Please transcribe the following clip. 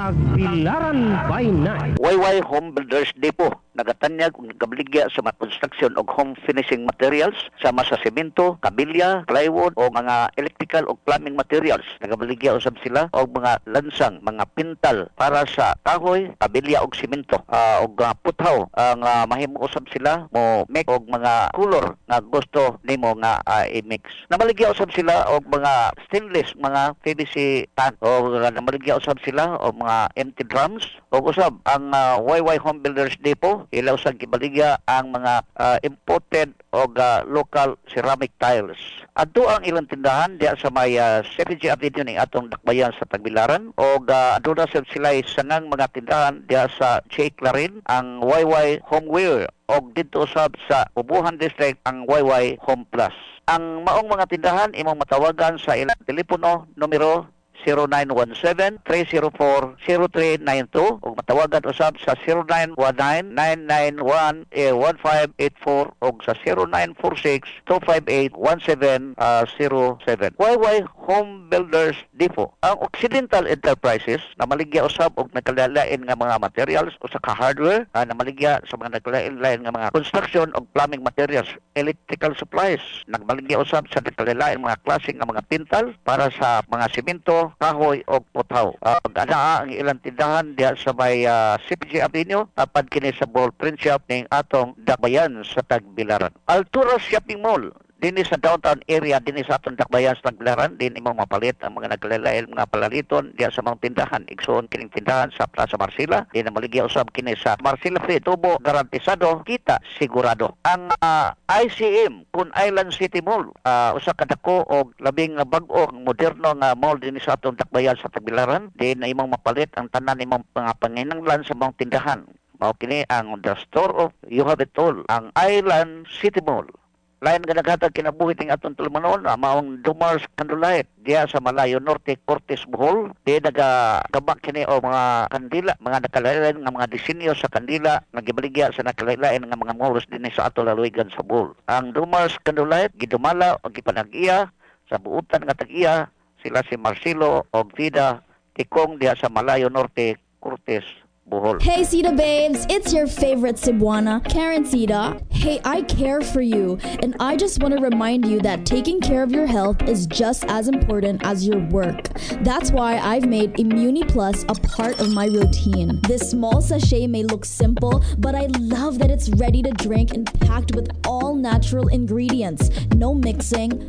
Tagbilaran by Night. YY Home Builders Depot nagatanyag ug nagabligya sa mga construction og home finishing materials sama sa semento, kabilya, plywood o mga electrical o plumbing materials. Nagabligya usab sila og mga lansang, mga pintal para sa kahoy, kabilya og semento og puthaw ang mahimo usab sila mo make og mga color nga gusto nimo nga i-mix. Namaligya usab sila og mga stainless, mga PVC tan o namaligya usab sila og mga empty drums o usab ang YY Home Builders Depot ilaw sa gibaligya ang mga imported o local ceramic tiles. Adto ang ilang tindahan diya sa may CPG Avenue ning atong dakbayan sa Tagbilaran o aduna sila sangang mga tindahan diya sa J. Clarin ang YY Homeware o dito usab sa Ubuhan District ang YY Home Plus. Ang maong mga tindahan imong matawagan sa ilang telepono numero 0917-304-0392 o matawagan usab sa 0919-991-1584 o sa 0946-258-1707. YY Home Builders Depot. Ang Occidental Enterprises na maligya usab og nagkalalain nga mga materials o sa hardware na maligya sa mga nagkalalain nga mga construction o plumbing materials, electrical supplies. Nagmaligya usab sa nagkalalain mga klase nga mga pintal para sa mga semento, kahoy o puthaw. Ana ang ilang tindahan diya sa may CPG Avenue apad kini sa Ball Print Shop ning atong dakbayan sa Tagbilaran. Altura Shopping Mall dinhi sa downtown area dinhi sa atong dakbayan sa Tagbilaran din imong mapalit ang mga nagkalalain mga palaliton diya sa mga tindahan igsoon kining tindahan sa Plaza Marcila din maligya usab kini sa Marcila Free Tubo garantisado kita sigurado. Ang ICM Kun Island City Mall usa ka dako og labing bag-o moderno nga mall dinhi sa atong dakbayan sa Tagbilaran din imong mapalit ang tanan imong mga panginahanglan sa mga tindahan. Mao kini ang The Store of You Have It All, ang Island City Mall. Lain nga naghatag kinabuhi ting atong tulumanon maong Dumars Candlelight diya sa Malayo Norte, Cortes, Bohol. Di nagagabak kini o mga kandila, mga nakalain nga mga disenyo sa kandila nagibaligya sa nakalain nga mga malls dinhi sa ato laluigan sa Bohol. Ang Dumars Candlelight gidumala o gipanag-iya sa buutan nga tag-iya sila si Marcelo og Vida Tikong diya sa Malayo Norte, Cortes, Bohol. Hey Sita babes, it's your favorite Cebuana, Karen Sita. Hey, I care for you, and I just want to remind you that taking care of your health is just as important as your work. That's why I've made Immuni Plus a part of my routine. This small sachet may look simple, but I love that it's ready to drink and packed with all natural ingredients. No mixing,